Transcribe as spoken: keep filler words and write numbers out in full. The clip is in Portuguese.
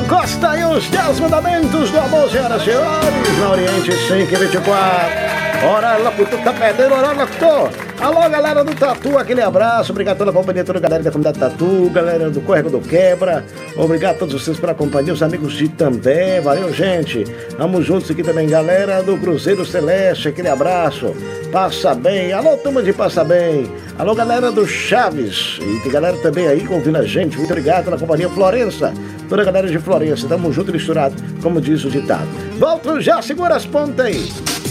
Costa e os dez mandamentos do amor, senhoras e senhores, na Oriente cinco e vinte e quatro. Ora, locutor, tá perdendo, ora, locutor. Alô, galera do Tatu, aquele abraço. Obrigado pela companhia, toda a galera da comunidade Tatu, galera do Córrego do Quebra. Obrigado a todos vocês pela companhia, os amigos de També. Valeu, gente. Vamos juntos aqui também, galera do Cruzeiro Celeste, aquele abraço. Passa bem. Alô, turma de Passa Bem. Alô, galera do Chaves. E tem galera também aí ouvindo a gente. Muito obrigado pela companhia. Florença, toda a galera de Florença. Tamo junto e misturado, como diz o ditado. Volto já, segura as pontas aí.